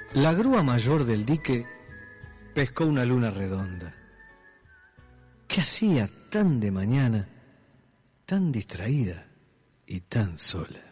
La grúa mayor del dique pescó una luna redonda. ¿Qué hacía tan de mañana, tan distraída y tan sola?